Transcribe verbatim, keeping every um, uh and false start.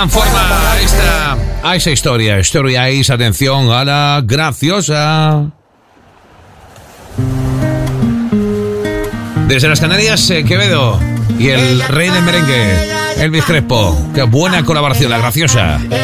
dan forma a esta, a esa historia. Story Eyes, atención a la graciosa. Desde las Canarias, eh, Quevedo y el rey del merengue, Elvis Crespo. Qué buena colaboración, la graciosa.